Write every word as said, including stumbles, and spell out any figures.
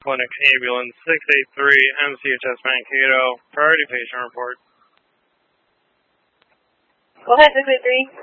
Clinic Ambulance six eight three M C H S Mankato. Priority patient report. Go ahead, six eight three.